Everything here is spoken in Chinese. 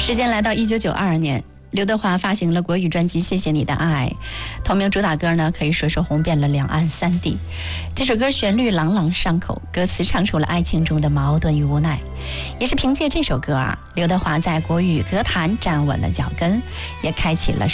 时间来到1992年，刘德华发行了国语专辑《谢谢你的爱》，同名主打歌呢可以说是红遍了两岸三地。这首歌旋律朗朗上口，歌词唱出了爱情中的矛盾与无奈。也是凭借这首歌刘德华在国语歌坛站稳了脚跟，也开启了